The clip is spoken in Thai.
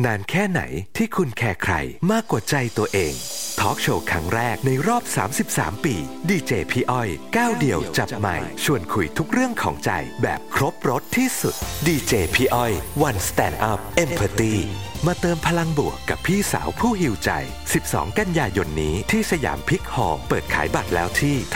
นานแค่ไหนที่คุณแคร์ใครมากกว่าใจตัวเองทอล์กโชว์ครั้งแรกในรอบ33ปีดีเจพี่อ้อยก้าวเดี่ยวจับไมค์ชวนคุยทุกเรื่องของใจแบบครบรสที่สุดดีเจพี่อ้อย One Stand Up Empathy มาเติมพลังบวกกับพี่สาวผู้หิวใจ12กันยายนนี้ที่สยามพิกฮอลล์เปิดขายบัตรแล้วที่